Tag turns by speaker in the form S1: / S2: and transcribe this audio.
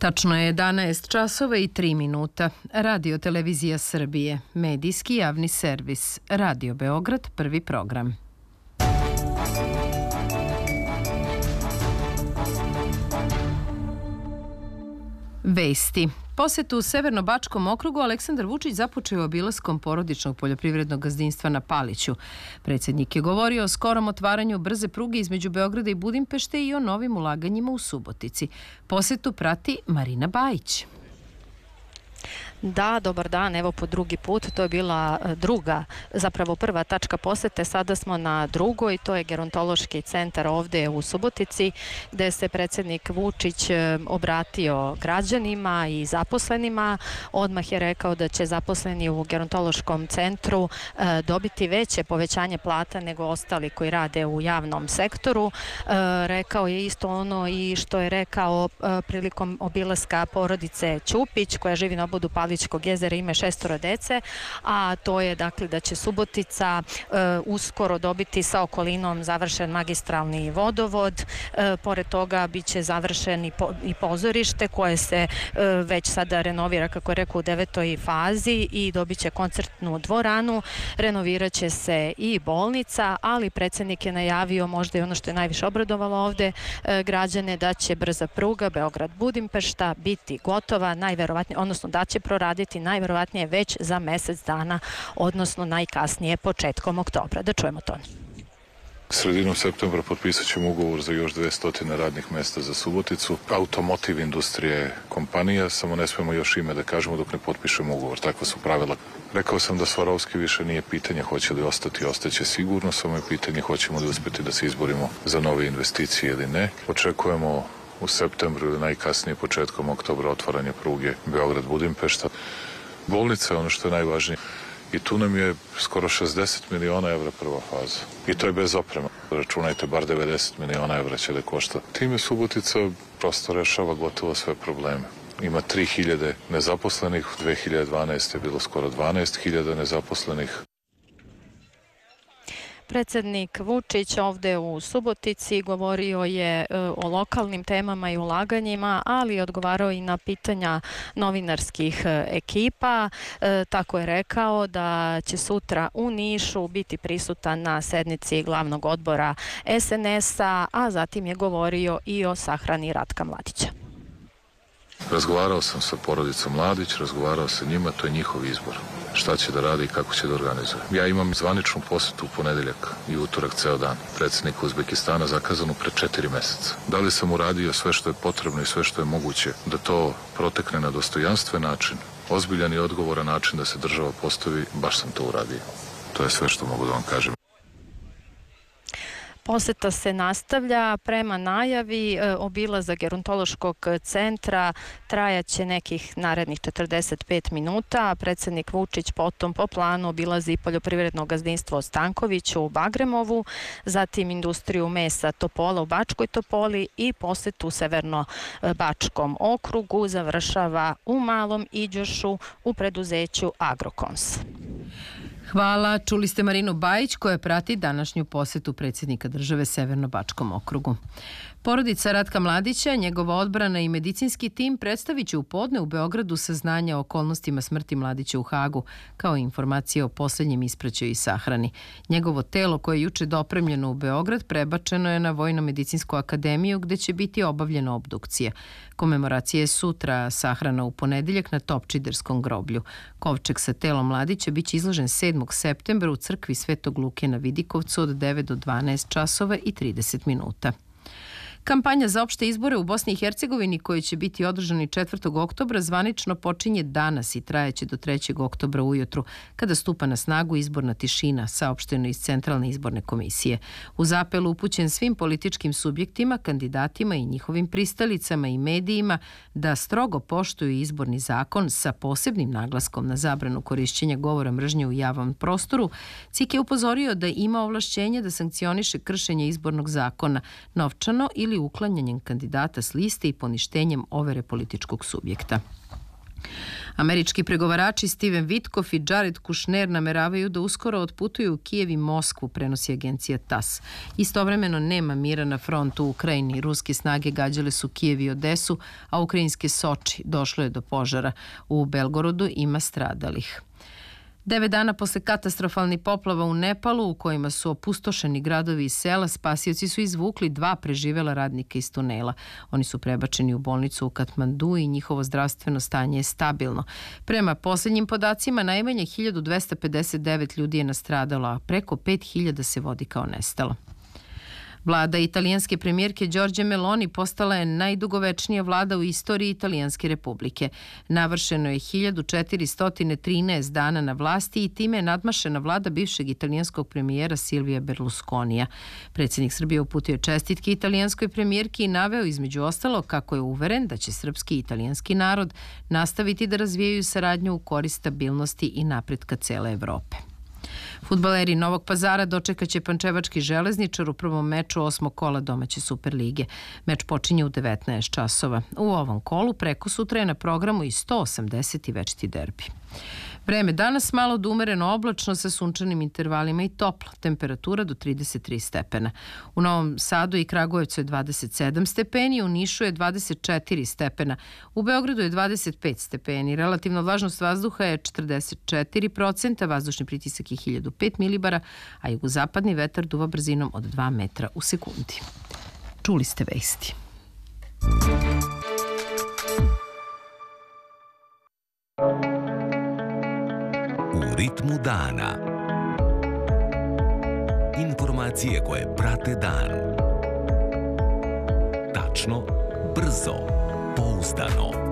S1: Tačno je 11 časova i 3 minuta. Radio Televizija Srbije, medijski javni servis, Radio Beograd, prvi program. Vesti. Posetu u Severno-Bačkom okrugu Aleksandar Vučić započeo obilaskom porodičnog poljoprivrednog gazdinstva na Paliću. Predsjednik je govorio o skorom otvaranju brze pruge između Beograda i Budimpešte i o novim ulaganjima u Subotici. Posetu prati Marina Bajić.
S2: Da, dobar dan, evo po drugi put, to je bila prva tačka posete, sada smo na drugoj, to je gerontološki centar ovdje u Subotici, gdje se predsjednik Vučić obratio građanima i zaposlenima. Odmah je rekao da će zaposleni u gerontološkom centru dobiti veće povećanje plata nego ostali koji rade u javnom sektoru. Rekao je isto ono i što je rekao prilikom obilaska porodice Ćupić, koja živi na obodu Palićkog jezera, ima 6 dece, a to je dakle da će Subotica uskoro dobiti sa okolinom završen magistralni vodovod. Pored toga bit će završen i pozorište koje se već sada renovira, kako je rekao, u 9. fazi i dobit će koncertnu dvoranu. Renovirat će se i bolnica, ali predsjednik je najavio, možda i ono što je najviše obradovalo ovde građane, da će brza pruga Beograd-Budimpešta biti gotova, najverovatnije, odnosno da će proraditi najverovatnije već za mjesec dana, odnosno najkasnije početkom oktobra. Da čujemo to.
S3: Sredinom septembra potpisat ćemo ugovor za još 200 radnih mjesta za Suboticu. Automotiv industrija je kompanija, samo ne smemo još ime da kažemo dok ne potpišemo ugovor. Takva su pravila. Rekao sam da Svarovski više nije pitanje hoće li ostati, ostaće sigurno, samo je pitanje hoćemo li uspjeti da se izborimo za nove investicije ili ne. Očekujemo u septembru ili najkasnije početkom oktobra otvaranje pruge Beograd-Budimpešta. Bolnica je ono što je najvažnije. I tu nam je skoro 60 miliona evra prva faza. I to je bez oprema. Računajte, bar 90 miliona evra će da košta. Time Subotica prosto rešava gotovo sve probleme. Ima 3000 nezaposlenih, u 2012. je bilo skoro 12.000 nezaposlenih.
S2: Predsjednik Vučić ovdje u Subotici govorio je o lokalnim temama i ulaganjima, ali odgovarao i na pitanja novinarskih ekipa. Tako je rekao da će sutra u Nišu biti prisutan na sednici glavnog odbora SNS-a, a zatim je govorio i o sahrani Ratka Mladića.
S3: Razgovarao sam sa porodicom Mladić, razgovarao sa njima, to je njihov izbor. Šta će da radi i kako će da organizuje. Ja imam zvaničnu posjetu u ponedeljak i utorak ceo dan predsjednika Uzbekistana zakazanu pre 4 mjeseca. Da li sam uradio sve što je potrebno i sve što je moguće da to protekne na dostojanstven način, ozbiljan i odgovoran način da se država postavi, baš sam to uradio. To je sve što mogu da vam kažem.
S2: Poseta se nastavlja prema najavi. Obilazak gerontološkog centra trajaće nekih narednih 45 minuta. Predsjednik Vučić potom po planu obilazi poljoprivredno gazdinstvo Stanković u Bagremovu, zatim industriju mesa Topola u Bačkoj Topoli i posetu u Severno-Bačkom okrugu završava u Malom Iđošu u preduzeću Agrokons.
S1: Hvala. Čuli ste Marinu Bajić koja prati današnju posetu predsjednika države Severno-Bačkom okrugu. Porodica Ratka Mladića, njegova odbrana i medicinski tim predstavit će u podne u Beogradu saznanja o okolnostima smrti Mladića u Hagu, kao i informacije o posljednjem ispraćaju i sahrani. Njegovo telo koje je juče dopremljeno u Beograd prebačeno je na Vojno-medicinsku akademiju gdje će biti obavljena obdukcija. Komemoracija je sutra, a sahrana u ponedeljak na Topčiderskom groblju. Kovčeg sa telom Mladića biće izložen 7. septembra u crkvi Svetog Luke na Vidikovcu od 9 do 12 časova i 30 minuta. Kampanja za opšte izbore u Bosni i Hercegovini, koji će biti održani 4. oktobra, zvanično počinje danas i trajeće do 3. oktobra ujutru, kada stupa na snagu izborna tišina, saopšteno iz Centralne izborne komisije. Uz apel upućen svim političkim subjektima, kandidatima i njihovim pristalicama i medijima da strogo poštuju izborni zakon sa posebnim naglaskom na zabranu korišćenja govora mržnje u javnom prostoru, CIK je upozorio da ima ovlašćenje da sankcioniše kršenje izbornog zakona novčano ili uklanjanjem kandidata s liste i poništenjem overe političkog subjekta. Američki pregovarači Steven Witkoff i Jared Kushner nameravaju da uskoro otputuju u Kijev i Moskvu, prenosi agencija TASS. Istovremeno nema mira na frontu u Ukrajini. Ruske snage gađale su Kijev i Odesu, a ukrajinske Soči. Došlo je do požara. U Belgorodu ima stradalih. 9 dana posle katastrofalnih poplava u Nepalu, u kojima su opustošeni gradovi i sela, spasioci su izvukli 2 preživela radnika iz tunela. Oni su prebačeni u bolnicu u Katmandu i njihovo zdravstveno stanje je stabilno. Prema poslednjim podacima, najmanje 1259 ljudi je nastradalo, a preko 5000 se vodi kao nestalo. Vlada italijanske premijerke Giorgia Meloni postala je najdugovečnija vlada u istoriji Italijanske republike. Navršeno je 1413 dana na vlasti i time je nadmašena vlada bivšeg italijanskog premijera Silvija Berlusconija. Predsjednik Srbije uputio čestitke italijanskoj premijerki i naveo između ostalo kako je uveren da će srpski i italijanski narod nastaviti da razvijaju saradnju u korist stabilnosti i napretka cele Evrope. Fudbaleri Novog Pazara dočekaće Pančevački Železničar u prvom meču 8. kola domaće Superlige. Meč počinje u 19 časova. U ovom kolu preko sutra je na programu i 180. večiti derbi. Vreme danas malo do umereno oblačno sa sunčanim intervalima i toplo. Temperatura do 33 stepena. U Novom Sadu i Kragujevcu je 27 stepeni, u Nišu je 24 stepena. U Beogradu je 25 stepeni. Relativna vlažnost vazduha je 44%, vazdušni pritisak je 1005 milibara, a jugozapadni vetar duva brzinom od 2 metra u sekundi. Čuli ste vesti.
S4: U ritmu dana. Informacije koje prate dan. Tačno, brzo, pouzdano.